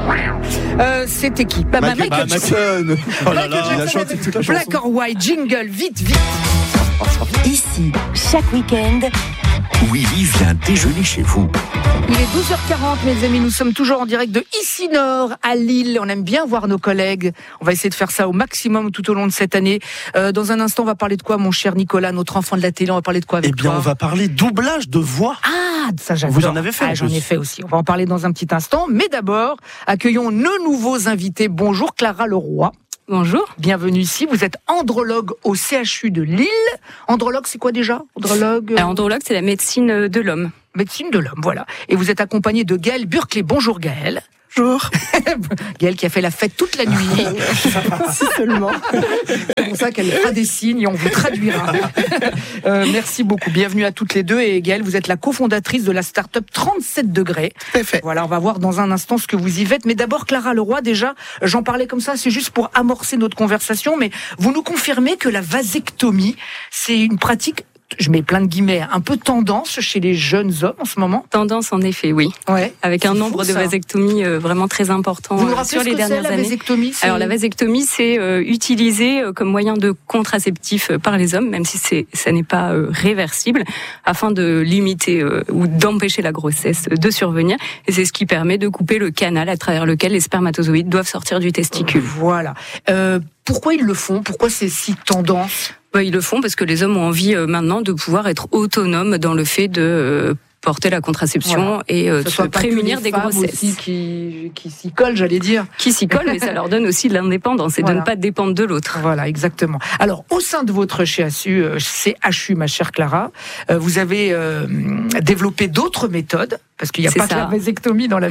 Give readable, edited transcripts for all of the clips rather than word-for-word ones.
C'était qui? Michael Jackson. Oh là là, il a chanté toute la chanson. Black or White, jingle, vite. Ici, chaque week-end, Willy vient déjeuner chez vous. Il est 12h40, mes amis. Nous sommes toujours en direct de Ici Nord à Lille. On aime bien voir nos collègues. On va essayer de faire ça au maximum tout au long de cette année. Dans un instant, on va parler de quoi, mon cher Nicolas, notre enfant de la télé? On va parler de quoi avec toi? On va parler doublage de voix. Ah, ça j'adore. Vous en avez fait? J'en ai fait aussi. On va en parler dans un petit instant. Mais d'abord, accueillons nos nouveaux invités. Bonjour Clara Leroy. Bonjour. Bienvenue ici. Vous êtes andrologue au CHU de Lille. Andrologue, c'est quoi déjà? Andrologue, c'est la médecine de l'homme. Médecine de l'homme, voilà. Et vous êtes accompagné de Gaël Burclay. Bonjour Gaël. Bonjour. Gaël qui a fait la fête toute la nuit. Si seulement. C'est pour ça qu'elle fera des signes et on vous traduira. Merci beaucoup. Bienvenue à toutes les deux. Et Gaël, vous êtes la cofondatrice de la start-up 37 degrés. Tout à fait. Voilà, on va voir dans un instant ce que vous y faites. Mais d'abord, Clara Leroy, déjà, j'en parlais comme ça, c'est juste pour amorcer notre conversation. Mais vous nous confirmez que la vasectomie, c'est une pratique, je mets plein de guillemets, un peu tendance chez les jeunes hommes en ce moment? Tendance, en effet, oui. Ouais. Avec un nombre de vasectomies vraiment très important vous nous rappelez sur les dernières la années. vasectomie, Alors la vasectomie, c'est utilisé comme moyen de contraceptif par les hommes, même si ça n'est pas réversible, afin de limiter ou d'empêcher la grossesse de survenir. Et c'est ce qui permet de couper le canal à travers lequel les spermatozoïdes doivent sortir du testicule. Voilà. Pourquoi ils le font? Pourquoi c'est si tendance? Ils le font parce que les hommes ont envie maintenant de pouvoir être autonomes dans le fait de porter la contraception et de se prémunir des grossesses. Aussi qui s'y collent, j'allais dire. Qui s'y collent, mais ça leur donne aussi de l'indépendance et de ne pas dépendre de l'autre. Voilà, exactement. Alors, au sein de votre CHU, ma chère Clara, vous avez développé d'autres méthodes, parce qu'il n'y a pas que la vasectomie dans la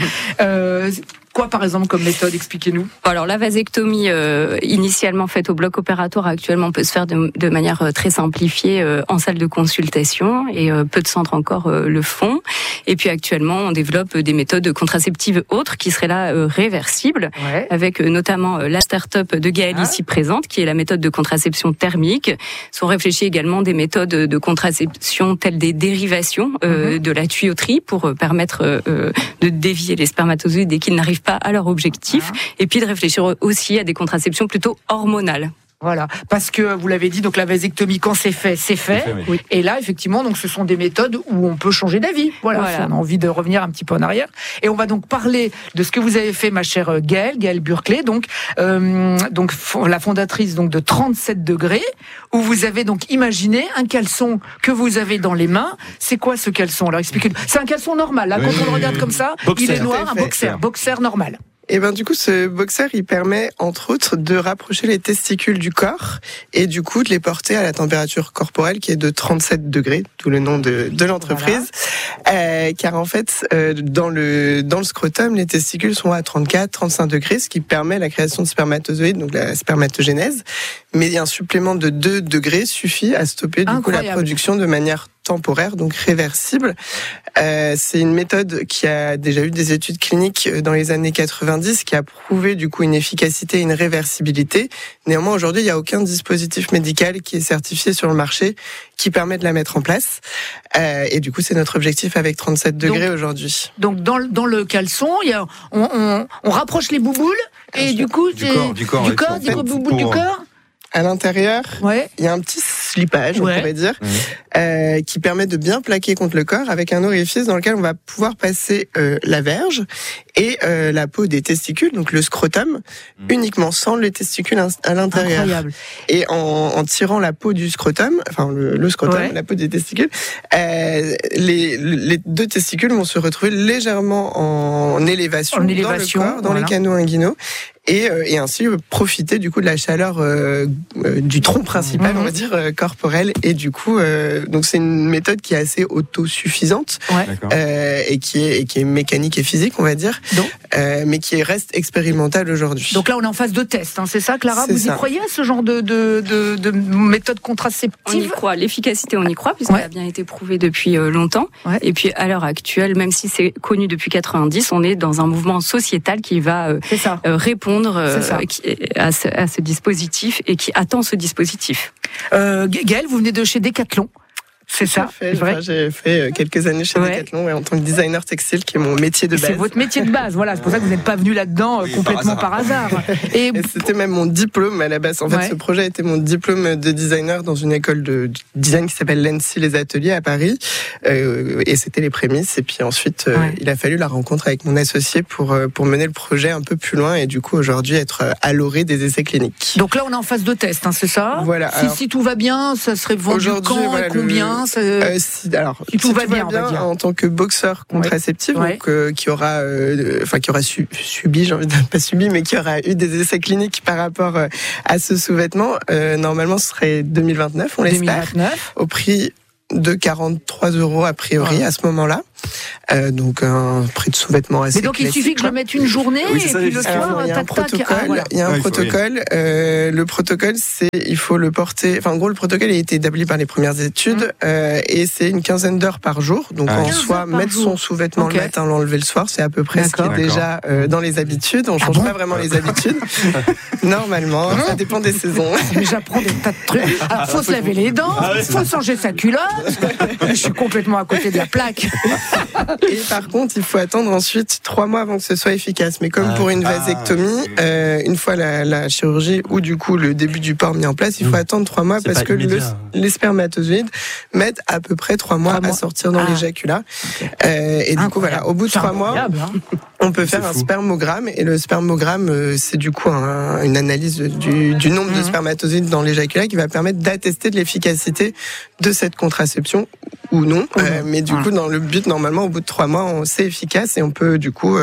vie. Quoi, par exemple, comme méthode? Expliquez-nous. Alors, la vasectomie, initialement faite au bloc opératoire, actuellement peut se faire de manière très simplifiée en salle de consultation, et peu de centres encore le font. Et puis, actuellement, on développe des méthodes contraceptives autres qui seraient là réversibles, avec notamment la start-up de Gaël ici présente, qui est la méthode de contraception thermique. Sont réfléchies également des méthodes de contraception telles des dérivations de la tuyauterie pour permettre de dévier les spermatozoïdes dès qu'ils n'arrivent pas à leur objectif, et puis de réfléchir aussi à des contraceptions plutôt hormonales. Voilà, parce que vous l'avez dit, donc la vasectomie, quand c'est fait, c'est fait. Oui. Et là, effectivement, donc ce sont des méthodes où on peut changer d'avis. Voilà, si on a envie de revenir un petit peu en arrière. Et on va donc parler de ce que vous avez fait, ma chère Gaël Burclay, donc la fondatrice donc de 37 degrés, où vous avez donc imaginé un caleçon que vous avez dans les mains. C'est quoi ce caleçon? Alors expliquez-nous. C'est un caleçon normal, là, quand on le regarde comme ça, boxer. Il est noir, un boxer normal. Et du coup, ce boxer, il permet, entre autres, de rapprocher les testicules du corps et du coup de les porter à la température corporelle qui est de 37 degrés, d'où le nom de l'entreprise. Voilà. Car en fait, dans le scrotum, les testicules sont à 34-35 degrés, ce qui permet la création de spermatozoïdes, donc la spermatogénèse. Mais un supplément de 2 degrés suffit à stopper du coup la production de manière temporaire, donc réversible. C'est une méthode qui a déjà eu des études cliniques dans les années 90, qui a prouvé du coup une efficacité et une réversibilité. Néanmoins, aujourd'hui, il n'y a aucun dispositif médical qui est certifié sur le marché qui permet de la mettre en place. Et du coup, c'est notre objectif avec 37 degrés aujourd'hui. Donc, dans le caleçon, on rapproche les bouboules et du coup, du corps, bouboules du corps. À l'intérieur, il y a un petit slipage, on pourrait dire, qui permet de bien plaquer contre le corps avec un orifice dans lequel on va pouvoir passer la verge et la peau des testicules, donc le scrotum, uniquement sans les testicules à l'intérieur. Incroyable. Et en tirant la peau du scrotum, enfin le scrotum, la peau des testicules, les 2 testicules vont se retrouver légèrement en élévation dans le corps, dans les canaux inguinaux. Et ainsi profiter du coup de la chaleur du tronc principal, on va dire corporel, et du coup donc c'est une méthode qui est assez autosuffisante et qui est mécanique et physique, on va dire, mais qui reste expérimentale aujourd'hui. Donc là on est en phase de test, c'est ça, Clara? Vous y croyez à ce genre de méthode contraceptive? On y croit, l'efficacité on y croit puisqu'elle a bien été prouvée depuis longtemps. Et puis à l'heure actuelle, même si c'est connu depuis 90, on est dans un mouvement sociétal qui va répondre à ce dispositif et qui attend ce dispositif. Gaël, vous venez de chez Decathlon. c'est ça, c'est vrai. J'ai fait quelques années chez Decathlon en tant que designer textile, qui est mon métier de base. C'est votre métier de base, voilà. C'est pour ça que vous n'êtes pas venu là-dedans complètement par hasard. Et c'était même mon diplôme à la base. En fait, ce projet était mon diplôme de designer dans une école de design qui s'appelle l'ENSI Les Ateliers à Paris. Et c'était les prémices. Et puis ensuite, il a fallu la rencontre avec mon associé pour mener le projet un peu plus loin et du coup aujourd'hui être à l'orée des essais cliniques. Donc là, on est en phase de test, c'est ça ? Voilà. Si tout va bien, ça serait vendu quand et combien si tout va bien, en tant que boxeur contraceptif, donc qui aura subi, j'ai envie de pas subi, mais qui aura eu des essais cliniques par rapport à ce sous-vêtement, normalement ce serait 2029, on l'espère, au prix de 43 € a priori à ce moment-là. Donc un prix de sous-vêtement assez classique. Mais donc il suffit que je le mette une journée et puis le soir, il y a un protocole. Il y a un protocole. Le protocole, c'est il faut le porter. Enfin, en gros, le protocole a été établi par les premières études et c'est une quinzaine d'heures par jour. Donc en soi, mettre son sous-vêtement le matin, l'enlever le soir, c'est à peu près ce qui est déjà dans les habitudes. On change pas vraiment les habitudes. Normalement, ça dépend des saisons. Mais j'apprends des tas de trucs. Alors, faut se laver les dents, faut changer sa culotte. Je suis complètement à côté de la plaque. Et par contre, il faut attendre ensuite 3 mois avant que ce soit efficace. Mais comme pour une vasectomie, une fois la chirurgie ou du coup le début du port mis en place, il faut attendre 3 mois parce que les spermatozoïdes mettent à peu près 3 mois à sortir dans l'éjaculat. Et du coup, voilà, au bout de 3 mois, on peut faire un spermogramme. Et le spermogramme, c'est du coup une analyse du nombre de spermatozoïdes dans l'éjaculat qui va permettre d'attester de l'efficacité de cette contraception ou non. Mais du coup, dans le but, normalement, au bout de 3 mois, c'est efficace et on peut du coup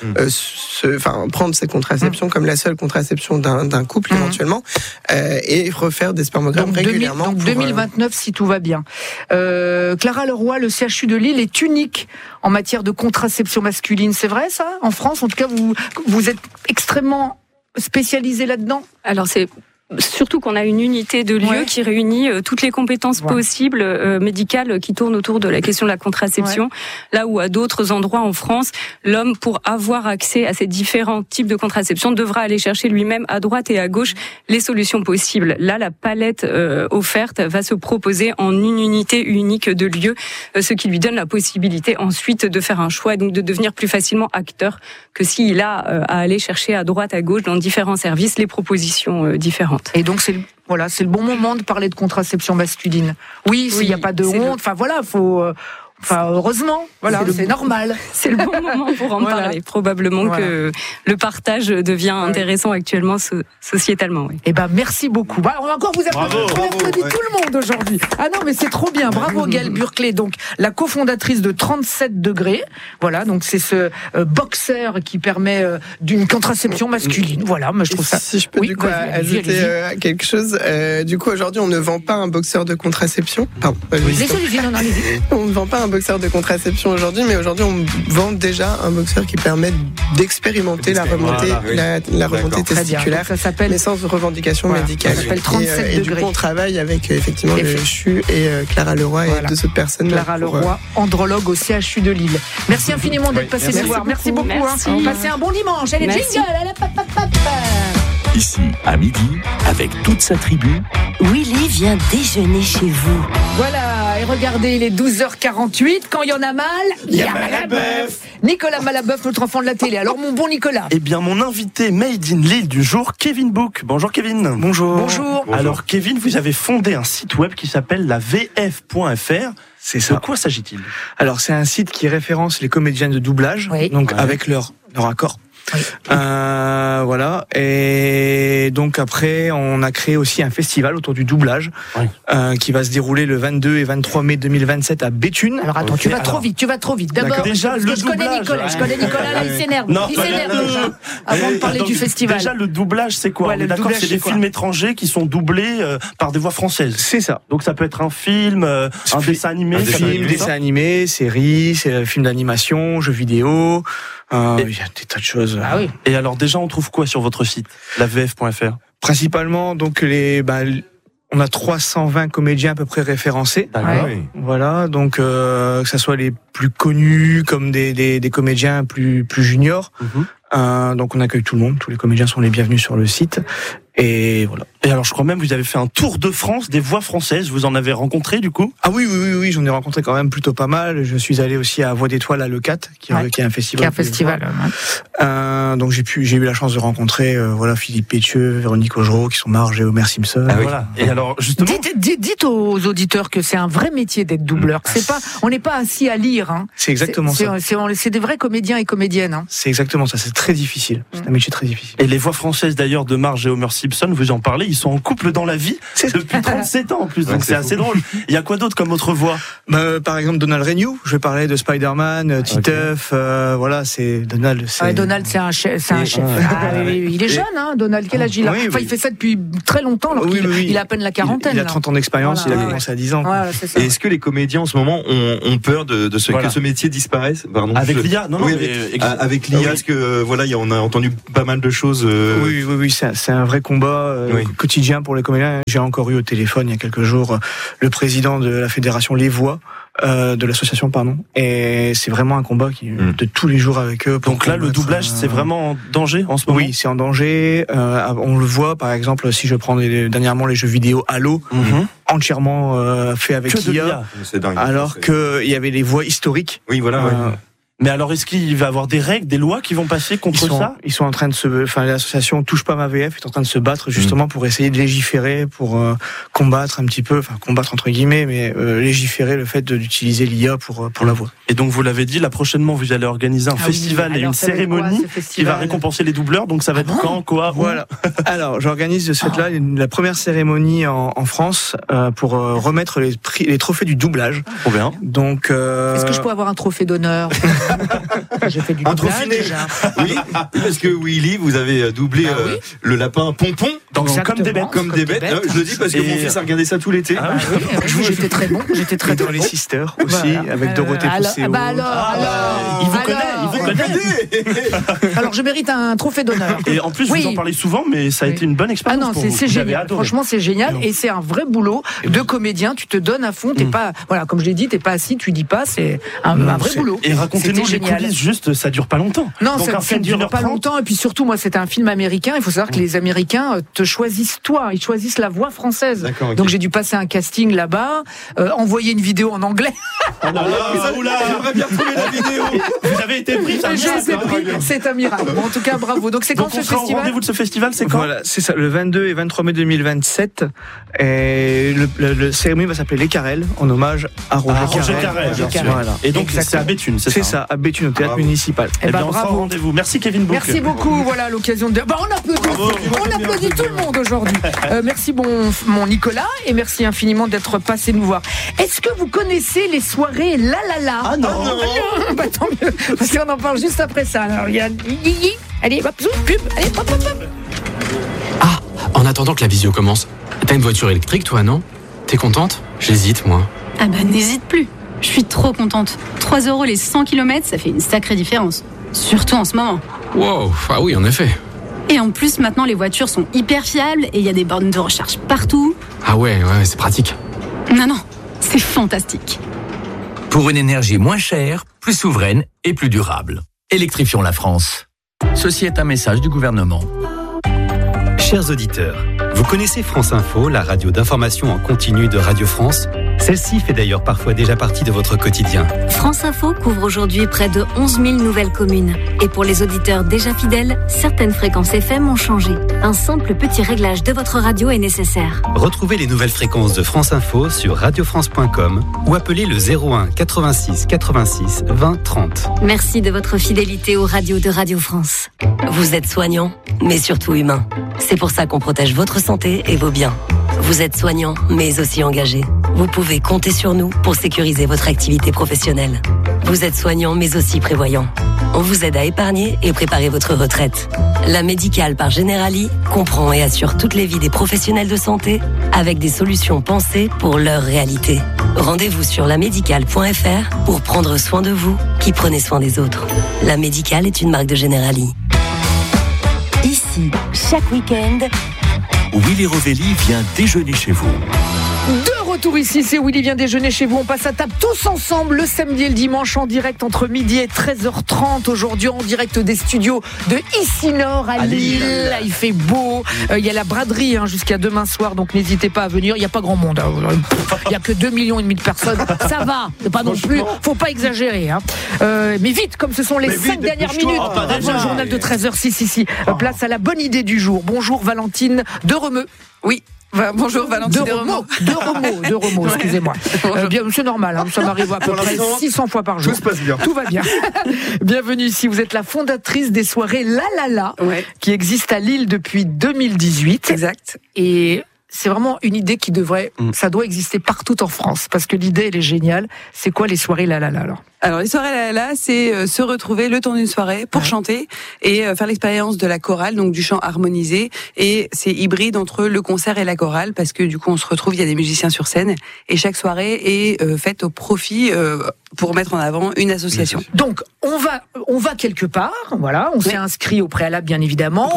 prendre cette contraception comme la seule contraception d'un couple éventuellement et refaire des spermogrammes régulièrement. Donc 2029 si tout va bien. Clara Leroy, le CHU de Lille est unique en matière de contraception masculine. C'est vrai ça ? En France, en tout cas, vous êtes extrêmement spécialisé là-dedans ? Alors c'est surtout qu'on a une unité de lieu qui réunit toutes les compétences possibles médicales qui tournent autour de la question de la contraception. Là où à d'autres endroits en France, l'homme, pour avoir accès à ces différents types de contraception, devra aller chercher lui-même à droite et à gauche les solutions possibles. Là, la palette offerte va se proposer en une unité unique de lieu, ce qui lui donne la possibilité ensuite de faire un choix et donc de devenir plus facilement acteur que s'il a à aller chercher à droite, à gauche, dans différents services, les propositions différentes. Et donc c'est le bon moment de parler de contraception masculine. Oui, s'il n'y a pas de honte, heureusement, c'est normal. C'est le bon moment pour en parler. Probablement que le partage devient intéressant actuellement sociétalement. Oui. Eh ben, merci beaucoup. On va encore vous applaudir. On applaudit tout le monde aujourd'hui. Ah non, mais c'est trop bien. Bravo, Gaëlle Burclé, donc la cofondatrice de 37 degrés. Voilà, donc c'est ce boxeur qui permet d'une contraception masculine. Voilà, moi je trouve ça. Si je peux ajouter quelque chose. Du coup, aujourd'hui, on ne vend pas un boxeur de contraception. Pardon. On ne vend pas un boxeur de contraception aujourd'hui, mais aujourd'hui on vend déjà un boxeur qui permet d'expérimenter la remontée testiculaire. Ça s'appelle sans revendication médicale. Ça s'appelle 37 degrés. Et du coup on travaille avec effectivement le CHU et Clara Leroy et deux autres personnes. Clara Leroy, andrologue au CHU de Lille. Merci infiniment d'être passé nous voir. Merci beaucoup. Passez un bon dimanche. Allez, jingle. Ici, à midi, avec toute sa tribu, Willy vient déjeuner chez vous. Voilà, et regardez, il est 12h48. Quand il y en a mal, il y a Malabœuf. Nicolas Malabœuf, notre enfant de la télé. Alors, mon bon Nicolas. Eh bien, mon invité Made in Lille du jour, Kevin Book. Bonjour, Kevin. Bonjour. Alors, Kevin, vous avez fondé un site web qui s'appelle la VF.fr. C'est ça. De quoi s'agit-il ? Alors, c'est un site qui référence les comédiens de doublage, donc avec leur accord. Oui. Voilà. Et donc après, on a créé aussi un festival autour du doublage qui va se dérouler le 22 et 23 mai 2027 à Béthune. Alors attends, tu vas trop vite. D'abord, déjà le je connais Nicolas, là, il s'énerve. Avant de parler du festival. Déjà, le doublage, c'est quoi ? On est d'accord, c'est des films étrangers qui sont doublés par des voix françaises. C'est ça. Donc ça peut être un film, un dessin animé. Un film, dessin animé, série, film d'animation, jeux vidéo. Il y a des tas de choses. Ah oui. Et alors déjà, on trouve quoi sur votre site, la VF.fr ? Principalement, donc on a 320 comédiens à peu près référencés. Voilà, donc que ça soit les plus connus comme des comédiens plus juniors. Donc on accueille tout le monde, tous les comédiens sont les bienvenus sur le site. Et voilà. Et alors, je crois même que vous avez fait un tour de France des voix françaises. Vous en avez rencontré, du coup? Ah oui, j'en ai rencontré quand même plutôt pas mal. Je suis allé aussi à Voix d'Étoile à Le4, qui est un festival. Qui est un festival. Donc j'ai eu la chance de rencontrer Philippe Pétieux, Véronique Augereau, qui sont Marge et Homer Simpson. Ah oui. Voilà. Et alors, justement, dites aux auditeurs que c'est un vrai métier d'être doubleur. On n'est pas assis à lire. Hein. C'est exactement ça. C'est des vrais comédiens et comédiennes. Hein. C'est exactement ça. C'est très difficile. C'est un métier très difficile. Et les voix françaises d'ailleurs de Marge et Homer Simpson, vous en parlez, ils sont en couple dans la vie depuis 37 ans en plus, donc c'est assez drôle. Il y a quoi d'autre comme autre voix? Par exemple Donald Renew, je vais parler de Spider-Man, Titeuf, voilà, c'est Donald. Donald, c'est un chef. Il est jeune, hein, Donald, quel âge il a? Il fait ça depuis très longtemps, alors il a à peine la quarantaine. Il a 30 ans d'expérience, il a commencé à 10 ans. Voilà, et est-ce que les comédiens en ce moment ont peur que ce métier disparaisse? Pardon, avec l'IA? Non, avec l'IA, parce que on a entendu pas mal de choses. Oui, c'est un vrai combat quotidien pour les comédiens. J'ai encore eu au téléphone il y a quelques jours le président de la fédération Les Voix, de l'association, et c'est vraiment un combat de tous les jours avec eux. Donc là, le doublage, c'est vraiment en danger en ce moment? Oui, c'est en danger. On le voit, par exemple, si je prends dernièrement les jeux vidéo Halo, entièrement fait avec l'IA, alors qu'il y avait les voix historiques. Oui, voilà. Mais alors, est-ce qu'il va y avoir des règles, des lois qui vont passer contre ça? Ils sont en train de l'association Touche pas ma VF est en train de se battre justement pour essayer de légiférer, pour combattre un petit peu, combattre entre guillemets, mais légiférer le fait d'utiliser l'IA pour la voix. Et donc, vous l'avez dit, là, prochainement, vous allez organiser un festival et une cérémonie qui va récompenser les doubleurs. Donc, ça va être quand, quoi? Voilà. Alors, j'organise de ce fait-là la première cérémonie en France pour remettre les trophées du doublage. Trop bien. Donc, est-ce que je peux avoir un trophée d'honneur? J'ai fait du doublage déjà. Oui, parce que Willy, vous avez doublé le lapin Pompon. Comme des bêtes. Comme des bêtes. Je le dis parce que mon fils a regardé ça tout l'été. J'étais très bon. Dans les Sisters aussi, avec Dorothée Pousseau. Il vous connaît. Alors je mérite un trophée d'honneur. Et en plus, vous en parlez souvent, mais ça a été une bonne expérience. Ah non, c'est génial. Franchement, c'est génial. Et c'est un vrai boulot de comédien. Tu te donnes à fond. T'es pas, comme je l'ai dit, t'es pas assis, tu dis pas. C'est un vrai boulot. Et racontez-nous les coulisses, juste, ça dure pas longtemps. Non, ça dure pas longtemps. Et puis surtout, moi, c'était un film américain. Il faut savoir que les Américains te choisissent toi. Ils choisissent la voix française. Donc j'ai dû passer un casting là-bas, envoyer une vidéo en anglais. J'aimerais bien trouver la vidéo. Vous avez été pris, c'est un miracle. Bon, en tout cas, bravo. Donc c'est quand ce festival? Rendez-vous de ce festival, c'est quand? Voilà, c'est ça, le 22 et 23 mai 2027. Et le cérémonie va s'appeler Les Carrels, en hommage à Roger Carrel. Voilà. Et donc c'est à Béthune, c'est ça? C'est ça, à Béthune, au théâtre municipal. Eh bien, on sera au rendez-vous. Merci Kevin Bouc. Merci beaucoup. Voilà l'occasion de. On applaudit tout le monde aujourd'hui. Merci mon Nicolas, et merci infiniment d'être passé nous voir. Est-ce que vous connaissez les soirées La La La? Ah non. Bah tant mieux, parce qu'on en parle juste après ça. Alors il y a allez, hop, pub, allez, hop. Ah, en attendant que la visio commence, t'as une voiture électrique toi, non? T'es contente? J'hésite moi. Ah bah n'hésite plus. Je suis trop contente. 3 € les 100 km, ça fait une sacrée différence. Surtout en ce moment. Wow, ah oui, en effet. Et en plus, maintenant, les voitures sont hyper fiables et il y a des bornes de recharge partout. Ah ouais, c'est pratique. Non, c'est fantastique. Pour une énergie moins chère, plus souveraine et plus durable. Électrifions la France. Ceci est un message du gouvernement. Chers auditeurs, vous connaissez France Info, la radio d'information en continu de Radio France? Celle-ci fait d'ailleurs parfois déjà partie de votre quotidien. France Info couvre aujourd'hui près de 11 000 nouvelles communes. Et pour les auditeurs déjà fidèles, certaines fréquences FM ont changé. Un simple petit réglage de votre radio est nécessaire. Retrouvez les nouvelles fréquences de France Info sur radiofrance.com ou appelez le 01 86 86 20 30. Merci de votre fidélité aux radios de Radio France. Vous êtes soignant, mais surtout humain. C'est pour ça qu'on protège votre santé et vos biens. Vous êtes soignant, mais aussi engagé. Vous pouvez compter sur nous pour sécuriser votre activité professionnelle. Vous êtes soignant, mais aussi prévoyant. On vous aide à épargner et préparer votre retraite. La Médicale par Generali comprend et assure toutes les vies des professionnels de santé avec des solutions pensées pour leur réalité. Rendez-vous sur lamédicale.fr pour prendre soin de vous qui prenez soin des autres. La Médicale est une marque de Generali. Ici, chaque week-end, Willy Rovelli vient déjeuner chez vous. De retour ici, c'est Willy vient déjeuner chez vous. On passe à table tous ensemble le samedi et le dimanche en direct entre midi et 13h30. Aujourd'hui en direct des studios de Ici Nord à Lille. Là, il fait beau. Il y a la braderie jusqu'à demain soir, donc n'hésitez pas à venir. Il n'y a pas grand monde. Il n'y a que 2,5 millions de personnes. Ça va, c'est pas non plus. Faut pas exagérer. Mais vite, comme ce sont les 5 dernières minutes dans un journal de 13h. Si. Place à la bonne idée du jour. Bonjour Valentine de Remeux. Oui. Bonjour Valentine de Remaux, excusez-moi. Bien, c'est normal, ça m'arrive à peu près 600 fois par jour. Tout se passe bien. Tout va bien. Bienvenue ici, vous êtes la fondatrice des soirées La La La, qui existent à Lille depuis 2018. Exact. Et c'est vraiment une idée qui ça doit exister partout en France, parce que l'idée, elle est géniale. C'est quoi les soirées La La La alors les soirées La La La, c'est se retrouver le temps d'une soirée pour chanter et faire l'expérience de la chorale, donc du chant harmonisé. Et c'est hybride entre le concert et la chorale, parce que du coup on se retrouve, il y a des musiciens sur scène, et chaque soirée est faite au profit pour mettre en avant une association. Donc on va quelque part, voilà, on s'est inscrit au préalable bien évidemment,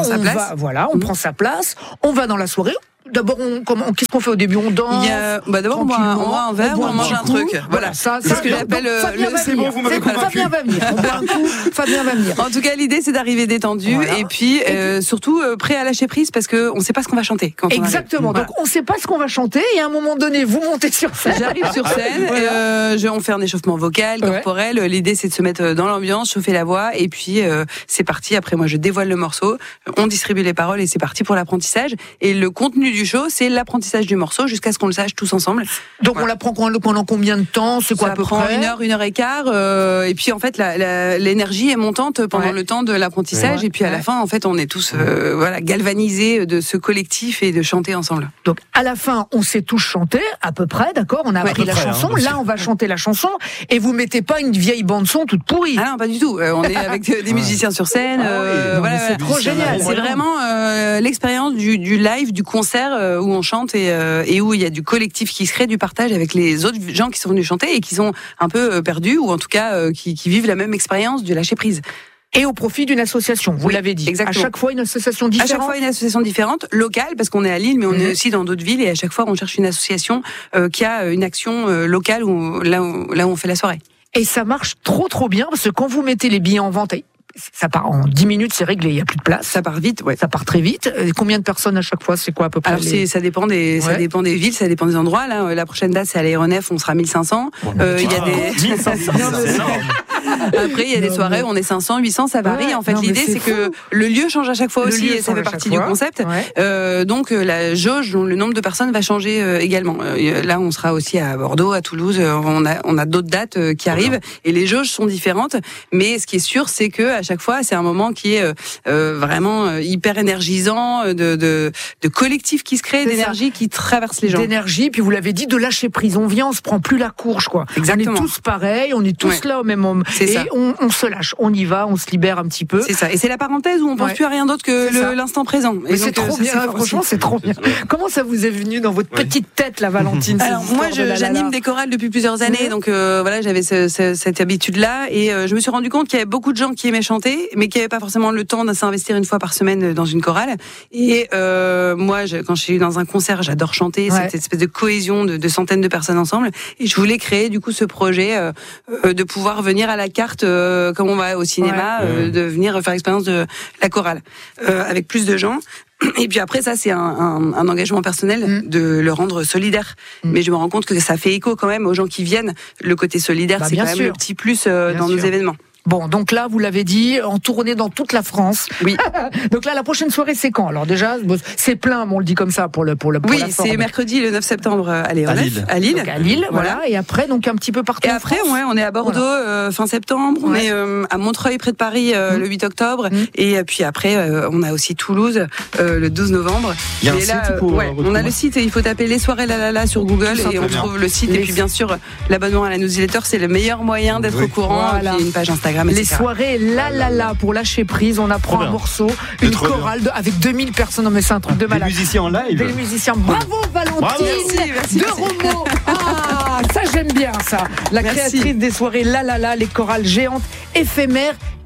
on prend sa place, on va dans la soirée. D'abord, qu'est-ce qu'on fait au début? On danse. D'abord, on boit un verre ou on mange un truc. Voilà, ça c'est ce que j'appelle c'est bon, vous m'avez convaincu. Fabien va venir. On boit un coup, Fabien va venir. En tout cas, l'idée, c'est d'arriver détendu et puis surtout prêt à lâcher prise, parce qu'on ne sait pas ce qu'on va chanter. Exactement. Donc, on ne sait pas ce qu'on va chanter et à un moment donné, vous montez sur scène. J'arrive sur scène, on fait un échauffement vocal, corporel. L'idée, c'est de se mettre dans l'ambiance, chauffer la voix et puis c'est parti. Après, moi, je dévoile le morceau, on distribue les paroles et c'est parti pour l'apprentissage. Et le contenu du show, c'est l'apprentissage du morceau jusqu'à ce qu'on le sache tous ensemble. Donc on l'apprend pendant combien de temps? C'est quoi à peu près? 1 heure et quart. Et puis en fait, l'énergie est montante pendant le temps de l'apprentissage. Et puis à la fin, en fait, on est tous galvanisés de ce collectif et de chanter ensemble. Donc à la fin, on sait tous chanter à peu près, d'accord? On a appris la chanson. Là, on va chanter la chanson. Et vous mettez pas une vieille bande son toute pourrie? Ah non, pas du tout. On est avec des musiciens sur scène. C'est trop génial. C'est vraiment l'expérience du live, du concert où on chante et où il y a du collectif qui se crée, du partage avec les autres gens qui sont venus chanter et qui sont un peu perdus ou en tout cas qui vivent la même expérience du lâcher prise. Et au profit d'une association, vous l'avez dit. Exactement. À chaque fois une association différente. À chaque fois une association différente, locale, parce qu'on est à Lille, mais on est aussi dans d'autres villes, et à chaque fois on cherche une association qui a une action locale là où on fait la soirée. Et ça marche trop bien, parce que quand vous mettez les billets en vente, ça part en 10 minutes, c'est réglé, il n'y a plus de place. Ça part vite, Ça part très vite. Et combien de personnes à chaque fois? C'est quoi à peu près? Alors ça dépend des villes, ça dépend des endroits. Là, la prochaine date, c'est à l'Aéronef, on sera 1500. Il y a des 1500, c'est énorme. Après, il y a des soirées où on est 500, 800, ça varie. En fait, l'idée, c'est que le lieu change à chaque fois aussi, et ça fait partie du concept. Donc, la jauge, le nombre de personnes va changer également. Là, on sera aussi à Bordeaux, à Toulouse. On a d'autres dates qui arrivent, et les jauges sont différentes. Mais ce qui est sûr, c'est que à chaque fois, c'est un moment qui est vraiment hyper énergisant, de collectif qui se crée, d'énergie qui traverse les gens. D'énergie, puis vous l'avez dit, de lâcher prise. On vient, on se prend plus la courge, quoi. Exactement. On est tous pareils, on est tous là au même moment. Et on se lâche, on y va, on se libère un petit peu. C'est ça. Et c'est la parenthèse où on pense plus à rien d'autre que l'instant présent. Mais c'est trop bien, franchement, c'est trop bien. Comment ça vous est venu dans votre petite tête, la Valentine? Alors moi, j'anime des chorales depuis plusieurs années, donc j'avais cette habitude-là, et je me suis rendu compte qu'il y avait beaucoup de gens qui aimaient chanter, mais qui n'avaient pas forcément le temps de s'investir une fois par semaine dans une chorale. Et moi, quand je suis dans un concert, j'adore chanter, cette espèce de cohésion de centaines de personnes ensemble. Et je voulais créer du coup ce projet de pouvoir venir à la carte, comme on va au cinéma, de venir faire l'expérience de la chorale avec plus de gens. Et puis après, ça, c'est un engagement personnel de le rendre solidaire. Mais je me rends compte que ça fait écho quand même aux gens qui viennent. Le côté solidaire, c'est quand même le petit plus dans nos événements. Bon, donc là, vous l'avez dit, en tournée dans toute la France. Oui. Donc là, la prochaine soirée, c'est quand? Alors déjà, c'est plein, on le dit comme ça pour la forme. C'est mercredi, le 9 septembre, à Lille. Donc à Lille, voilà. Et après, donc un petit peu partout. Et après, on est à Bordeaux fin septembre. On est à Montreuil, près de Paris, le 8 octobre. Et puis après, on a aussi Toulouse, le 12 novembre. Il y a un site pour on a le site, il faut taper les soirées La La La sur Google et on trouve le site. Et puis bien sûr, l'abonnement à la newsletter, c'est le meilleur moyen d'être au courant. Voilà. Et puis une page Instagram. Les soirées La La La pour lâcher prise, on apprend un morceau, une chorale avec 2000 personnes, mais c'est un truc de malade. Des musiciens en live. Des musiciens. Bravo Valentine de Remaux. Ah, ça j'aime bien ça. La créatrice des soirées La La La, les chorales géantes, éphémères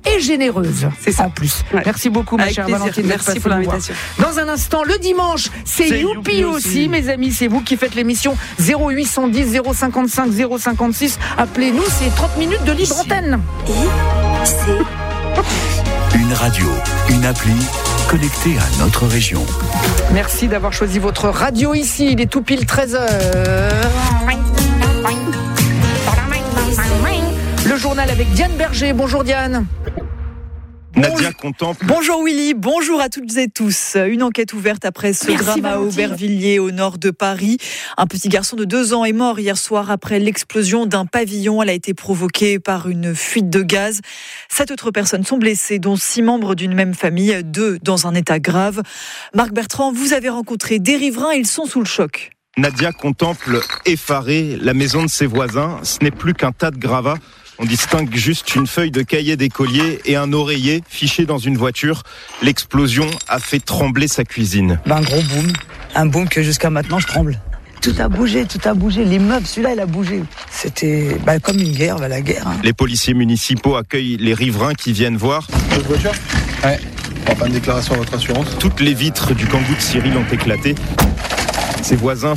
et généreuse. C'est ça en plus. Ouais. Merci beaucoup, ma chère Valentine. Merci pour l'invitation. Dans un instant, le dimanche, c'est Youpi aussi, mes amis. C'est vous qui faites l'émission 0810 055 056. Appelez-nous, c'est 30 minutes de libre antenne. Une radio, une appli connectée à notre région. Merci d'avoir choisi votre radio ici. Il est tout pile 13h. Le journal avec Diane Berger. Bonjour Diane. Nadia contemple. Bonjour Willy, bonjour à toutes et tous. Une enquête ouverte après ce drame à Aubervilliers au nord de Paris. Un petit garçon de 2 ans est mort hier soir après l'explosion d'un pavillon. Elle a été provoquée par une fuite de gaz. 7 autres personnes sont blessées, dont 6 membres d'une même famille, 2 dans un état grave. Marc Bertrand, vous avez rencontré des riverains, ils sont sous le choc. Nadia contemple effarée la maison de ses voisins. Ce n'est plus qu'un tas de gravats. On distingue juste une feuille de cahier d'écolier et un oreiller fiché dans une voiture. L'explosion a fait trembler sa cuisine. Un gros boom. Un boom que jusqu'à maintenant je tremble. Tout a bougé. Les meubles, celui-là, il a bougé. C'était comme une guerre, la guerre. Hein. Les policiers municipaux accueillent les riverains qui viennent voir. Votre voiture ? Ouais. On va faire une déclaration à votre assurance. Toutes les vitres du Kangoo de Cyril ont éclaté. Ses voisins